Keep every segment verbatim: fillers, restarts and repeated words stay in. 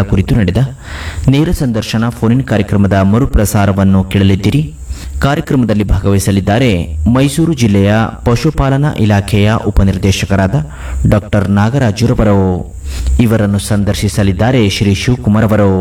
ಸೌಲಭ್ಯಗಳ ಕುರಿತು ನಡೆದ ನೇರ ಸಂದರ್ಶನ ಫೋನ್ ಕಾರ್ಯಕ್ರಮದ ಮರುಪ್ರಸಾರವನ್ನು ಕೇಳಲಿದ್ದೀರಿ. ಕಾರ್ಯಕ್ರಮದಲ್ಲಿ ಭಾಗವಹಿಸಲಿದ್ದಾರೆ ಮೈಸೂರು ಜಿಲ್ಲೆಯ ಪಶುಪಾಲನಾ ಇಲಾಖೆಯ ಉಪನಿರ್ದೇಶಕರಾದ ಡಾಕ್ಟರ್ ನಾಗರಾಜುರವರು. ಇವರನ್ನು ಸಂದರ್ಶಿಸಲಿದ್ದಾರೆ ಶ್ರೀ ಶಿವಕುಮಾರ್ ಅವರು.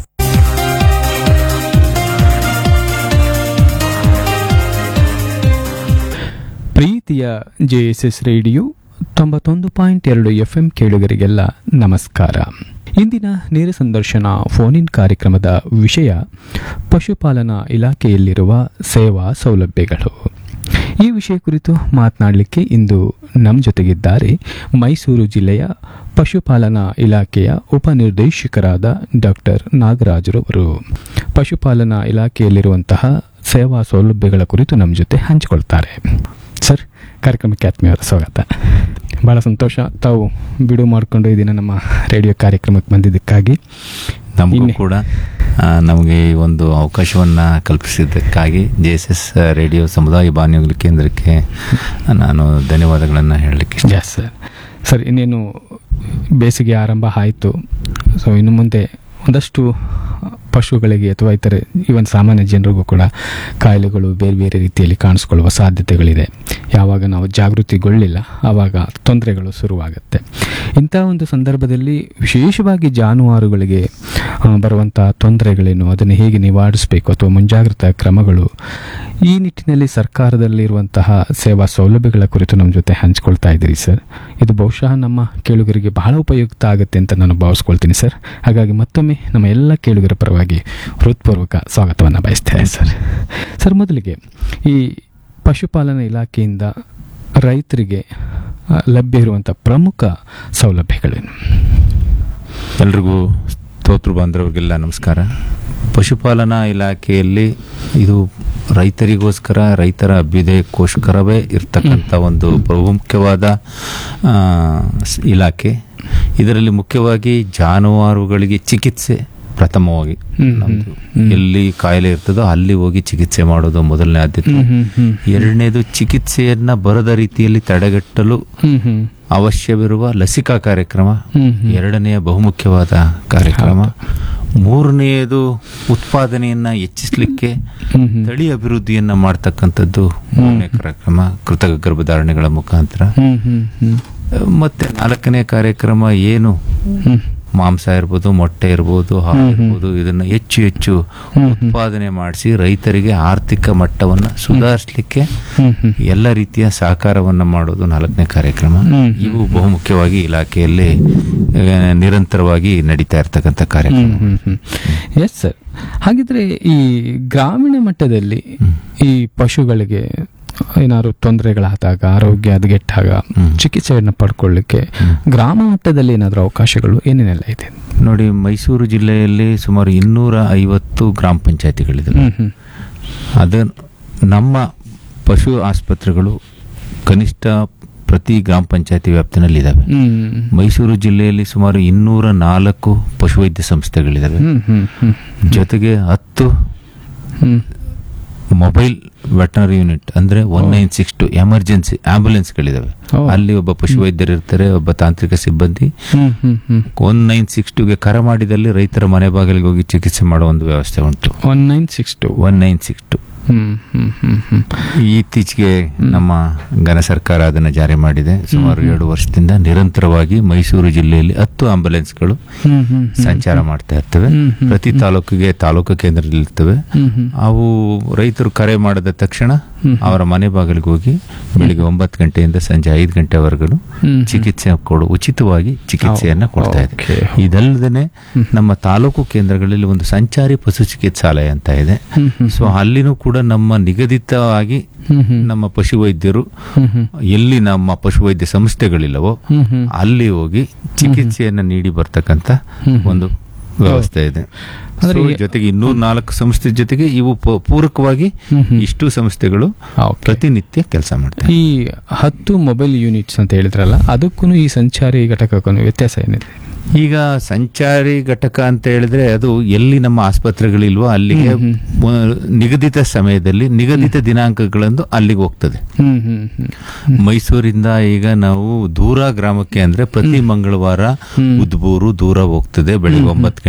ಪ್ರೀತಿಯ ಜೆಎಸ್ಎಸ್ ರೇಡಿಯೋ ತೊಂಬತ್ತೊಂದು ಪಾಯಿಂಟ್ ಎರಡು ಎಫ್ಎಂ ಕೇಳುಗರಿಗೆಲ್ಲ ನಮಸ್ಕಾರ. ಇಂದಿನ ನೇರ ಸಂದರ್ಶನ ಫೋನ್ ಇನ್ ಕಾರ್ಯಕ್ರಮದ ವಿಷಯ ಪಶುಪಾಲನಾ ಇಲಾಖೆಯಲ್ಲಿರುವ ಸೇವಾ ಸೌಲಭ್ಯಗಳು. ಈ ವಿಷಯ ಕುರಿತು ಮಾತನಾಡಲಿಕ್ಕೆ ಇಂದು ನಮ್ಮ ಜೊತೆಗಿದ್ದಾರೆ ಮೈಸೂರು ಜಿಲ್ಲೆಯ ಪಶುಪಾಲನಾ ಇಲಾಖೆಯ ಉಪನಿರ್ದೇಶಕರಾದ ಡಾಕ್ಟರ್ ನಾಗರಾಜರವರು. ಪಶುಪಾಲನಾ ಇಲಾಖೆಯಲ್ಲಿರುವಂತಹ ಸೇವಾ ಸೌಲಭ್ಯಗಳ ಕುರಿತು ನಮ್ಮ ಜೊತೆ ಹಂಚಿಕೊಳ್ತಾರೆ. ಸರ್, ಕಾರ್ಯಕ್ರಮಕ್ಕೆ ಆತ್ಮೀಯರ ಸ್ವಾಗತ. ಭಾಳ ಸಂತೋಷ ತಾವು ಬಿಡು ಮಾಡಿಕೊಂಡು ಈ ದಿನ ನಮ್ಮ ರೇಡಿಯೋ ಕಾರ್ಯಕ್ರಮಕ್ಕೆ ಬಂದಿದ್ದಕ್ಕಾಗಿ. ನಮಗೂ ಕೂಡ ನಮಗೆ ಈ ಒಂದು ಅವಕಾಶವನ್ನು ಕಲ್ಪಿಸಿದ್ದಕ್ಕಾಗಿ ಜೆ ಎಸ್ ಎಸ್ ರೇಡಿಯೋ ಸಮುದಾಯ ಬಾನುಲಿ ಕೇಂದ್ರಕ್ಕೆ ನಾನು ಧನ್ಯವಾದಗಳನ್ನು ಹೇಳಲಿಕ್ಕೆ ಇಷ್ಟ. Yes sir. ಸರ್, ಇನ್ನೇನು ಬೇಸಿಗೆ ಆರಂಭ ಆಯಿತು. ಸೊ ಇನ್ನು ಮುಂದೆ ಒಂದಷ್ಟು ಪಶುಗಳಿಗೆ ಅಥವಾ ಇತರೆ ಈವನ್ ಸಾಮಾನ್ಯ ಜನರಿಗೂ ಕೂಡ ಕಾಯಿಲೆಗಳು ಬೇರೆ ಬೇರೆ ರೀತಿಯಲ್ಲಿ ಕಾಣಿಸ್ಕೊಳ್ಳುವ ಸಾಧ್ಯತೆಗಳಿದೆ. ಯಾವಾಗ ನಾವು ಜಾಗೃತಿಗೊಳ್ಳಿಲ್ಲ ಆವಾಗ ತೊಂದರೆಗಳು ಶುರುವಾಗುತ್ತೆ. ಇಂಥ ಒಂದು ಸಂದರ್ಭದಲ್ಲಿ ವಿಶೇಷವಾಗಿ ಜಾನುವಾರುಗಳಿಗೆ ಬರುವಂಥ ತೊಂದರೆಗಳೇನು, ಅದನ್ನು ಹೇಗೆ ನಿವಾರಿಸಬೇಕು ಅಥವಾ ಮುಂಜಾಗ್ರತಾ ಕ್ರಮಗಳು, ಈ ನಿಟ್ಟಿನಲ್ಲಿ ಸರ್ಕಾರದಲ್ಲಿರುವಂತಹ ಸೇವಾ ಸೌಲಭ್ಯಗಳ ಕುರಿತು ನಮ್ಮ ಜೊತೆ ಹಂಚ್ಕೊಳ್ತಾ ಇದ್ದೀರಿ ಸರ್. ಇದು ಬಹುಶಃ ನಮ್ಮ ಕೇಳುಗರಿಗೆ ಬಹಳ ಉಪಯುಕ್ತ ಆಗುತ್ತೆ ಅಂತ ನಾನು ಭಾವಿಸ್ಕೊಳ್ತೀನಿ ಸರ್. ಹಾಗಾಗಿ ಮತ್ತೊಮ್ಮೆ ನಮ್ಮ ಎಲ್ಲ ಕೇಳುಗರ ಪರವಾಗಿ ಹೃತ್ಪೂರ್ವಕ ಸ್ವಾಗತವನ್ನು ಬಯಸ್ತೇನೆ ಸರ್. ಸರ್, ಮೊದಲಿಗೆ ಈ ಪಶುಪಾಲನಾ ಇಲಾಖೆಯಿಂದ ರೈತರಿಗೆ ಲಭ್ಯ ಇರುವಂಥ ಪ್ರಮುಖ ಸೌಲಭ್ಯಗಳೇನು? ಎಲ್ರಿಗೂ ಸ್ತೋತ್ರ ಬಾಂಧವರಿಗೆಲ್ಲ ನಮಸ್ಕಾರ. ಪಶುಪಾಲನಾ ಇಲಾಖೆಯಲ್ಲಿ ಇದು ರೈತರಿಗೋಸ್ಕರ, ರೈತರ ಅಭ್ಯುದಯಕ್ಕೋಸ್ಕರವೇ ಇರ್ತಕ್ಕಂಥ ಒಂದು ಪ್ರಮುಖವಾದ ಇಲಾಖೆ. ಇದರಲ್ಲಿ ಮುಖ್ಯವಾಗಿ ಜಾನುವಾರುಗಳಿಗೆ ಚಿಕಿತ್ಸೆ ಪ್ರಥಮವಾಗಿ ನಮ್ದು ಎಲ್ಲಿ ಕಾಯಿಲೆ ಇರ್ತದೋ ಅಲ್ಲಿ ಹೋಗಿ ಚಿಕಿತ್ಸೆ ಮಾಡೋದು ಮೊದಲನೇ ಆದ್ಯತೆ. ಎರಡನೇದು, ಚಿಕಿತ್ಸೆಯನ್ನ ಬರದ ರೀತಿಯಲ್ಲಿ ತಡೆಗಟ್ಟಲು ಅವಶ್ಯವಿರುವ ಲಸಿಕಾ ಕಾರ್ಯಕ್ರಮ ಎರಡನೆಯ ಬಹುಮುಖ್ಯವಾದ ಕಾರ್ಯಕ್ರಮ. ಮೂರನೆಯದು, ಉತ್ಪಾದನೆಯನ್ನ ಹೆಚ್ಚಿಸಲಿಕ್ಕೆ ತಳಿ ಅಭಿವೃದ್ಧಿಯನ್ನ ಮಾಡ್ತಕ್ಕಂಥದ್ದು ಮೂರನೇ ಕಾರ್ಯಕ್ರಮ, ಕೃತಕ ಗರ್ಭಧಾರಣೆಗಳ ಮುಖಾಂತರ. ಮತ್ತೆ ನಾಲ್ಕನೇ ಕಾರ್ಯಕ್ರಮ ಏನು, ಮಾಂಸ ಇರ್ಬೋದು, ಮೊಟ್ಟೆ ಇರ್ಬೋದು, ಹಾಲು ಇರ್ಬೋದು, ಇದನ್ನ ಹೆಚ್ಚು ಹೆಚ್ಚು ಉತ್ಪಾದನೆ ಮಾಡಿಸಿ ರೈತರಿಗೆ ಆರ್ಥಿಕ ಮಟ್ಟವನ್ನ ಸುಧಾರಿಸಲಿಕ್ಕೆ ಎಲ್ಲ ರೀತಿಯ ಸಹಕಾರವನ್ನ ಮಾಡೋದು ನಾಲ್ಕನೇ ಕಾರ್ಯಕ್ರಮ. ಇವು ಬಹುಮುಖ್ಯವಾಗಿ ಇಲಾಖೆಯಲ್ಲಿ ನಿರಂತರವಾಗಿ ನಡೀತಾ ಇರ್ತಕ್ಕಂಥ ಕಾರ್ಯಕ್ರಮ. Yes sir. ಹಾಗಿದ್ರೆ ಈ ಗ್ರಾಮೀಣ ಮಟ್ಟದಲ್ಲಿ ಈ ಪಶುಗಳಿಗೆ ಏನಾದ್ರು ತೊಂದರೆಗಳಾದಾಗ, ಆರೋಗ್ಯ ಹದಗೆಟ್ಟಾಗ ಚಿಕಿತ್ಸೆಯನ್ನು ಪಡ್ಕೊಳ್ಳಿಕ್ಕೆ ಗ್ರಾಮ ಮಟ್ಟದಲ್ಲಿ ಏನಾದರೂ ಅವಕಾಶಗಳು ಏನೇನೆಲ್ಲ ಇದೆ? ನೋಡಿ, ಮೈಸೂರು ಜಿಲ್ಲೆಯಲ್ಲಿ ಸುಮಾರು ಇನ್ನೂರ ಐವತ್ತು ಗ್ರಾಮ ಪಂಚಾಯತಿಗಳಿದೆ. ಅದ ನಮ್ಮ ಪಶು ಆಸ್ಪತ್ರೆಗಳು ಕನಿಷ್ಠ ಪ್ರತಿ ಗ್ರಾಮ ಪಂಚಾಯತಿ ವ್ಯಾಪ್ತಿನಲ್ಲಿ ಇದಾವೆ. ಮೈಸೂರು ಜಿಲ್ಲೆಯಲ್ಲಿ ಸುಮಾರು ಇನ್ನೂರ ನಾಲ್ಕು ಪಶುವೈದ್ಯ ಸಂಸ್ಥೆಗಳಿದಾವೆ. ಜೊತೆಗೆ ಹತ್ತು ಮೊಬೈಲ್ ವೆಟನರಿ ಯೂನಿಟ್ ಅಂದ್ರೆ one nine six to emergency ಆಂಬ್ಯುಲೆನ್ಸ್ಗಳಿದಾವೆ. ಅಲ್ಲಿ ಒಬ್ಬ ಪಶುವೈದ್ಯರು ಇರ್ತಾರೆ, ಒಬ್ಬ ತಾಂತ್ರಿಕ ಸಿಬ್ಬಂದಿ. ಒನ್ ನೈನ್ ಸಿಕ್ಸ್ ಟುಗೆ ಕರೆ ಮಾಡಿದಲ್ಲಿ ರೈತರ ಮನೆ ಬಾಗಿಲಿಗೆ ಹೋಗಿ ಚಿಕಿತ್ಸೆ ಮಾಡೋ ಒಂದು ವ್ಯವಸ್ಥೆ ಉಂಟು. One nine six to one nine six to ಇತ್ತೀಚೆಗೆ ನಮ್ಮ ಘನ ಸರ್ಕಾರ ಅದನ್ನು ಜಾರಿ ಮಾಡಿದೆ. ಸುಮಾರು ಎರಡು ವರ್ಷದಿಂದ ನಿರಂತರವಾಗಿ ಮೈಸೂರು ಜಿಲ್ಲೆಯಲ್ಲಿ ಹತ್ತು ಆಂಬ್ಯುಲೆನ್ಸ್ಗಳು ಸಂಚಾರ ಮಾಡ್ತಾ ಇರ್ತವೆ. ಪ್ರತಿ ತಾಲೂಕಿಗೆ ತಾಲೂಕು ಕೇಂದ್ರದಲ್ಲಿರ್ತವೆ. ಅವು ರೈತರು ಕರೆ ಮಾಡಿದ ತಕ್ಷಣ ಅವರ ಮನೆ ಬಾಗಿಲಿಗೆ ಹೋಗಿ ಬೆಳಿಗ್ಗೆ ಒಂಬತ್ತು ಗಂಟೆಯಿಂದ ಸಂಜೆ ಐದು ಗಂಟೆವರೆಗೂ ಚಿಕಿತ್ಸೆ ಕೊಡು ಉಚಿತವಾಗಿ ಚಿಕಿತ್ಸೆಯನ್ನ ಕೊಡ್ತಾ ಇದೆ. ಇದಲ್ಲದೆ ನಮ್ಮ ತಾಲೂಕು ಕೇಂದ್ರಗಳಲ್ಲಿ ಒಂದು ಸಂಚಾರಿ ಪಶು ಚಿಕಿತ್ಸಾಲಯ ಅಂತ ಇದೆ. ಸೊ ಅಲ್ಲಿನೂ ಕೂಡ ನಮ್ಮ ನಿಗದಿತವಾಗಿ ನಮ್ಮ ಪಶುವೈದ್ಯರು ಎಲ್ಲಿ ನಮ್ಮ ಪಶುವೈದ್ಯ ಸಂಸ್ಥೆಗಳಿಲ್ಲವೋ ಅಲ್ಲಿ ಹೋಗಿ ಚಿಕಿತ್ಸೆಯನ್ನ ನೀಡಿ ಬರ್ತಕ್ಕಂಥ ಒಂದು ವ್ಯವಸ್ಥೆ ಇದೆ. ಜೊತೆಗೆ ಇನ್ನೂರ ನಾಲ್ಕು ಸಂಸ್ಥೆ ಜೊತೆಗೆ ಇವು ಪೂರಕವಾಗಿ ಇಷ್ಟು ಸಂಸ್ಥೆಗಳು ಪ್ರತಿನಿತ್ಯ ಕೆಲಸ ಮಾಡ್ತಾರೆ. ಈ ಹತ್ತು ಮೊಬೈಲ್ ಯೂನಿಟ್ಸ್ ಅಂತ ಹೇಳಿದ್ರಲ್ಲ, ಅದಕ್ಕೂ ಈ ಸಂಚಾರಿ ಘಟಕಕ್ಕೂ ವ್ಯತ್ಯಾಸ ಏನಿದೆ? ಈಗ ಸಂಚಾರಿ ಘಟಕ ಅಂತ ಹೇಳಿದ್ರೆ ಅದು ಎಲ್ಲಿ ನಮ್ಮ ಆಸ್ಪತ್ರೆಗಳಿಲ್ವೋ ಅಲ್ಲಿಗೆ ನಿಗದಿತ ಸಮಯದಲ್ಲಿ ನಿಗದಿತ ದಿನಾಂಕಗಳಂದು ಅಲ್ಲಿಗೆ ಹೋಗ್ತದೆ. ಮೈಸೂರಿಂದ ಈಗ ನಾವು ದೂರ ಗ್ರಾಮಕ್ಕೆ ಅಂದ್ರೆ ಪ್ರತಿ ಮಂಗಳವಾರ ಉದ್ಬೂರು ದೂರ ಹೋಗ್ತದೆ ಬೆಳಿಗ್ಗೆ ಒಂಬತ್ತು